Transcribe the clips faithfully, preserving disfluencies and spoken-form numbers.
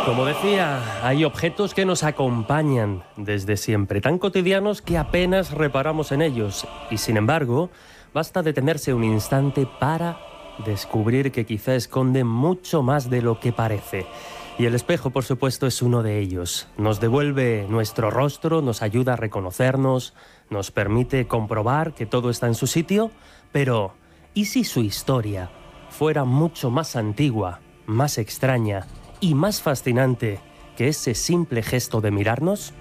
Como decía, hay objetos que nos acompañan desde siempre, tan cotidianos que apenas reparamos en ellos. Y sin embargo, basta detenerse un instante para descubrir que quizá esconde mucho más de lo que parece. Y el espejo, por supuesto, es uno de ellos. Nos devuelve nuestro rostro, nos ayuda a reconocernos, nos permite comprobar que todo está en su sitio. Pero, ¿y si su historia fuera mucho más antigua, más extraña y más fascinante que ese simple gesto de mirarnos?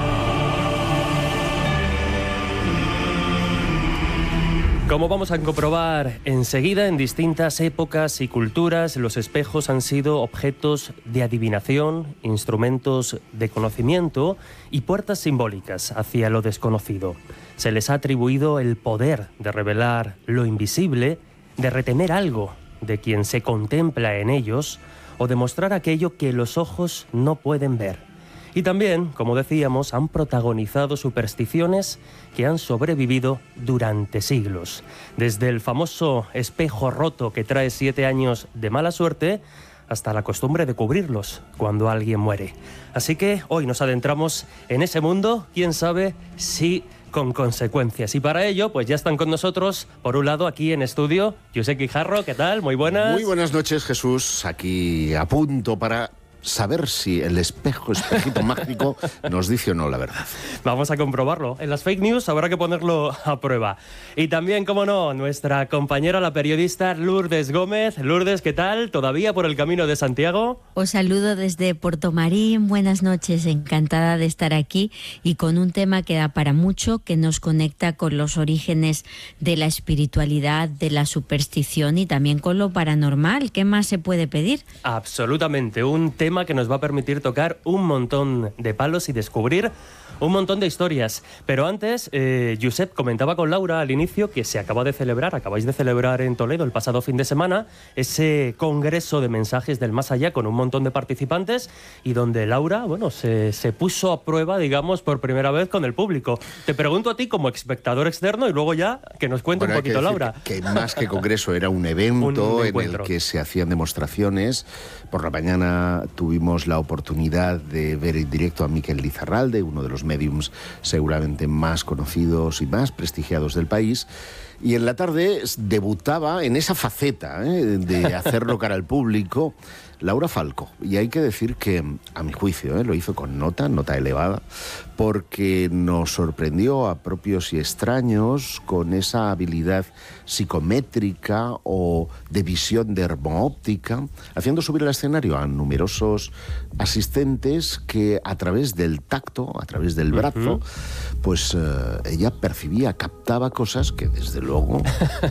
Como vamos a comprobar enseguida, en distintas épocas y culturas, los espejos han sido objetos de adivinación, instrumentos de conocimiento y puertas simbólicas hacia lo desconocido. Se les ha atribuido el poder de revelar lo invisible, de retener algo de quien se contempla en ellos, o demostrar aquello que los ojos no pueden ver. Y también, como decíamos, han protagonizado supersticiones que han sobrevivido durante siglos. Desde el famoso espejo roto que trae siete años de mala suerte, hasta la costumbre de cubrirlos cuando alguien muere. Así que hoy nos adentramos en ese mundo, quién sabe si con consecuencias. Y para ello, pues ya están con nosotros, por un lado, aquí en estudio, Josep Guijarro, ¿qué tal? Muy buenas. Muy buenas noches, Jesús. Aquí a punto para saber si el espejo, espejito mágico, nos dice o no la verdad. Vamos a comprobarlo. En las fake news habrá que ponerlo a prueba. Y también, como no, nuestra compañera, la periodista Lourdes Gómez. Lourdes, ¿qué tal? ¿Todavía por el camino de Santiago? Os saludo desde Portomarín. Buenas noches, encantada de estar aquí y con un tema que da para mucho, que nos conecta con los orígenes de la espiritualidad, de la superstición y también con lo paranormal. ¿Qué más se puede pedir? Absolutamente, un tema que nos va a permitir tocar un montón de palos y descubrir un montón de historias. Pero antes, eh, Josep comentaba con Laura al inicio que se acaba de celebrar, acabáis de celebrar en Toledo el pasado fin de semana, ese congreso de mensajes del más allá con un montón de participantes y donde Laura, bueno, se, se puso a prueba, digamos, por primera vez con el público. Te pregunto a ti como espectador externo y luego ya que nos cuente bueno, un poquito, Laura. Que, que más que congreso era un evento un en el que se hacían demostraciones. Por la mañana tuvimos la oportunidad de ver en directo a Miquel Lizarralde, uno de los mediums seguramente más conocidos y más prestigiados del país, y en la tarde debutaba en esa faceta ¿eh? de hacerlo cara al público Laura Falco, y hay que decir que, a mi juicio, ¿eh? lo hizo con nota, nota elevada, porque nos sorprendió a propios y extraños con esa habilidad psicométrica o de visión dermoóptica, haciendo subir al escenario a numerosos asistentes que a través del tacto, a través del brazo, uh-huh. pues eh, ella percibía, captaba cosas que desde luego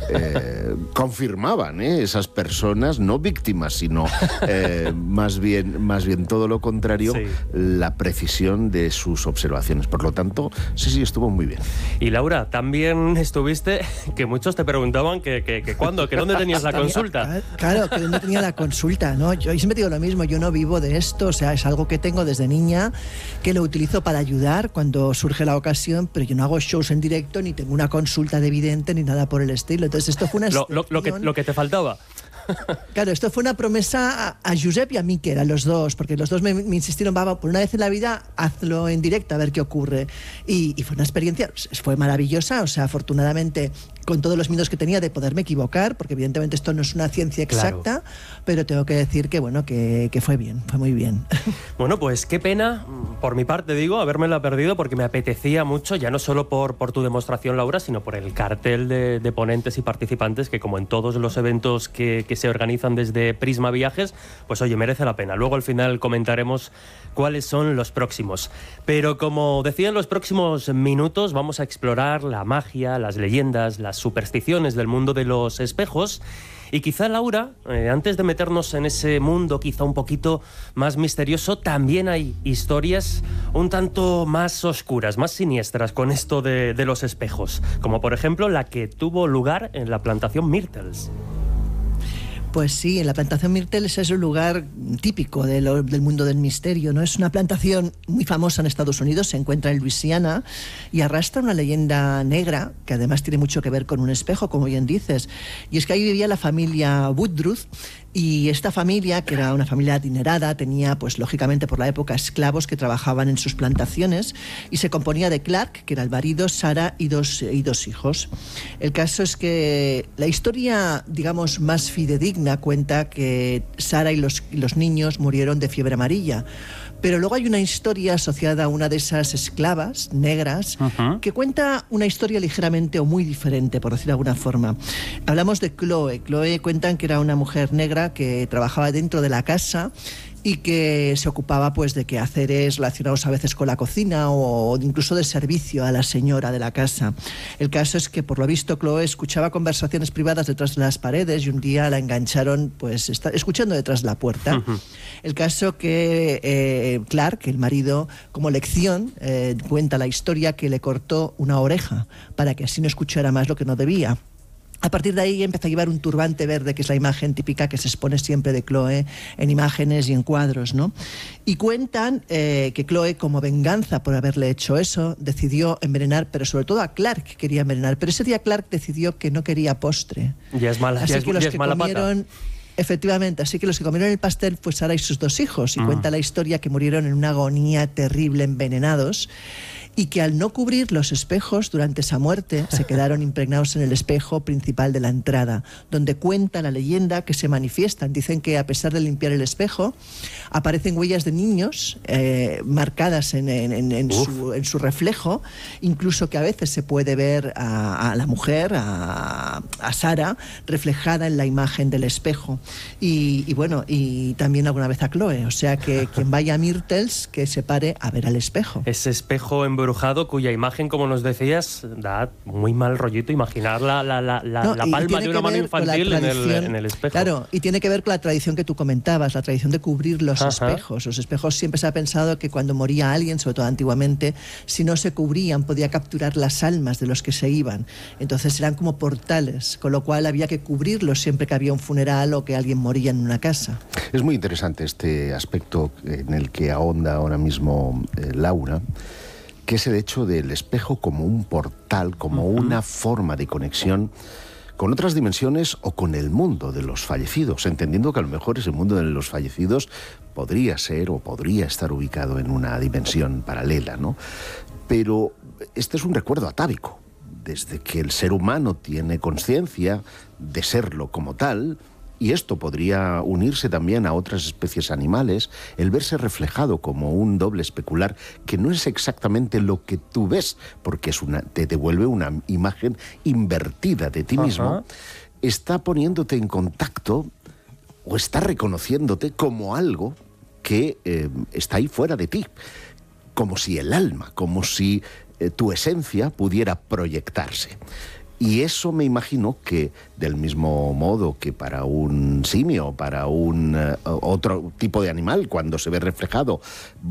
eh, confirmaban ¿eh? esas personas, no víctimas, sino eh, más bien, más bien todo lo contrario, sí. la precisión de sus observaciones. Por lo tanto, sí, sí, estuvo muy bien. Y Laura, también estuviste, que muchos te preguntaban que, que, que cuándo, que dónde tenías la consulta. Claro, que dónde tenía la consulta, ¿no? Yo siempre digo lo mismo, yo no vivo de esto, o sea, es algo que tengo desde niña, que lo utilizo para ayudar cuando surge la ocasión, pero yo no hago shows en directo, ni tengo una consulta de vidente, ni nada por el estilo. Entonces esto fue una lo, lo, lo, que, lo que te faltaba. Claro, esto fue una promesa a, a Josep y a Miquel, a los dos, porque los dos me, me insistieron, va, por una vez en la vida, hazlo en directo, a ver qué ocurre. Y, y fue una experiencia, fue maravillosa, o sea, afortunadamente, con todos los miedos que tenía de poderme equivocar, porque evidentemente esto no es una ciencia exacta, claro. pero tengo que decir que, bueno, que, que fue bien, fue muy bien. Bueno, pues qué pena, por mi parte digo, habérmela perdido, porque me apetecía mucho, ya no solo por, por tu demostración, Laura, sino por el cartel de, de ponentes y participantes, que como en todos los eventos que, que se organizan desde Prisma Viajes, pues oye, merece la pena. Luego al final comentaremos cuáles son los próximos. Pero como decía, en los próximos minutos vamos a explorar la magia, las leyendas, las supersticiones del mundo de los espejos. Y quizá, Laura, eh, antes de meternos en ese mundo quizá un poquito más misterioso, también hay historias un tanto más oscuras, más siniestras con esto de, de los espejos, como por ejemplo la que tuvo lugar en la plantación Myrtles. Pues sí, en la plantación Myrtles es un lugar típico de lo, del mundo del misterio, ¿no? Es una plantación muy famosa en Estados Unidos, se encuentra en Luisiana y arrastra una leyenda negra que además tiene mucho que ver con un espejo, como bien dices. Y es que ahí vivía la familia Woodruff Y esta familia, que era una familia adinerada, tenía, pues lógicamente por la época, esclavos que trabajaban en sus plantaciones, y se componía de Clark, que era el marido, Sarah y dos, y dos hijos. El caso es que la historia, digamos, más fidedigna cuenta que Sarah y los, y los niños murieron de fiebre amarilla. Pero luego hay una historia asociada a una de esas esclavas negras uh-huh. que cuenta una historia ligeramente o muy diferente, por decir de alguna forma. Hablamos de Chloe. Chloe cuentan que era una mujer negra que trabajaba dentro de la casa y que se ocupaba pues de quehaceres relacionados a veces con la cocina o incluso de servicio a la señora de la casa. El caso es que por lo visto Chloe escuchaba conversaciones privadas detrás de las paredes y un día la engancharon pues está, escuchando detrás de la puerta. Uh-huh. El caso que eh, Clark, el marido, como lección eh, cuenta la historia que le cortó una oreja para que así no escuchara más lo que no debía. A partir de ahí empezó a llevar un turbante verde, que es la imagen típica que se expone siempre de Chloe en imágenes y en cuadros, ¿no? Y cuentan eh, que Chloe, como venganza por haberle hecho eso, decidió envenenar, pero sobre todo a Clark quería envenenar. Pero ese día Clark decidió que no quería postre. Ya es mala, Así ya es, que los ya es que mala comieron... pata. Efectivamente, así que los que comieron el pastel fue Sarah y sus dos hijos, y Mm. cuenta la historia que murieron en una agonía terrible, envenenados, y que al no cubrir los espejos durante esa muerte se quedaron impregnados en el espejo principal de la entrada, donde cuenta la leyenda que se manifiestan. Dicen que a pesar de limpiar el espejo, aparecen huellas de niños eh, marcadas en, en, en, en, su, en su reflejo, incluso que a veces se puede ver a, a la mujer, a, a Sarah, reflejada en la imagen del espejo. Y, y bueno, y también alguna vez a Chloe. O sea que quien vaya a Myrtles, que se pare a ver al espejo. Ese espejo embrujado cuya imagen, como nos decías, da muy mal rollito imaginar la, la, la, la, no, la palma de una mano infantil en el, en el espejo. Claro, y tiene que ver con la tradición que tú comentabas, la tradición de cubrir los Ajá. espejos. Los espejos siempre se ha pensado que cuando moría alguien, sobre todo antiguamente, si no se cubrían podía capturar las almas de los que se iban. Entonces eran como portales, con lo cual había que cubrirlos siempre que había un funeral o que alguien moría en una casa. Es muy interesante este aspecto en el que ahonda ahora mismo eh, Laura, que es el hecho del espejo como un portal, como uh-huh. una forma de conexión con otras dimensiones o con el mundo de los fallecidos, entendiendo que a lo mejor ese mundo de los fallecidos podría ser o podría estar ubicado en una dimensión paralela, ¿no? Pero este es un recuerdo atávico. Desde que el ser humano tiene conciencia de serlo como tal, y esto podría unirse también a otras especies animales, el verse reflejado como un doble especular, que no es exactamente lo que tú ves, porque es una, te devuelve una imagen invertida de ti Ajá. mismo, está poniéndote en contacto o está reconociéndote como algo que eh, está ahí fuera de ti, como si el alma, como si eh, tu esencia pudiera proyectarse. Y eso me imagino que, del mismo modo que para un simio, para un uh, otro tipo de animal, cuando se ve reflejado,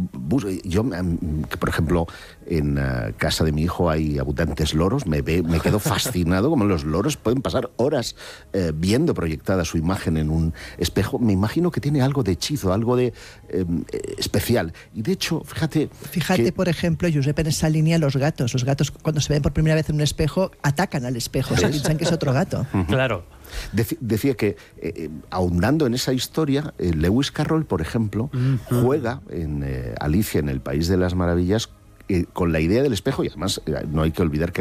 yo, um, que por ejemplo, en uh, casa de mi hijo hay abundantes loros, me, ve, me quedo fascinado como los loros pueden pasar horas uh, viendo proyectada su imagen en un espejo. Me imagino que tiene algo de hechizo, algo de um, especial. Y de hecho, fíjate... Fíjate, que... por ejemplo, Josep, en esa línea los gatos. Los gatos, cuando se ven por primera vez en un espejo, atacan al espejo, o sea, piensan que es otro gato. Uh-huh. Claro. Dec- decía que, eh, ahondando en esa historia, eh, Lewis Carroll, por ejemplo, uh-huh. juega en eh, Alicia en el País de las Maravillas eh, con la idea del espejo, y además eh, no hay que olvidar que